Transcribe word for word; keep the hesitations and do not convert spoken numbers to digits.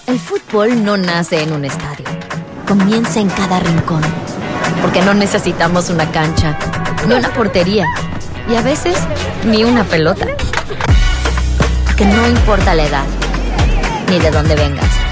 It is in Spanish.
El fútbol no nace en un estadio. Comienza en cada rincón. Porque no necesitamos una cancha, ni una portería, y a veces ni una pelota. Porque no importa la edad, ni de dónde vengas.